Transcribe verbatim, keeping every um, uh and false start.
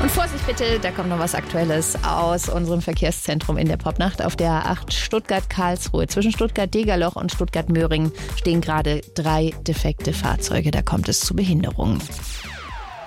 Und Vorsicht bitte, da kommt noch was Aktuelles aus unserem Verkehrszentrum in der Popnacht. Auf der A acht Stuttgart-Karlsruhe zwischen Stuttgart-Degerloch und Stuttgart-Möhringen stehen gerade drei defekte Fahrzeuge. Da kommt es zu Behinderungen.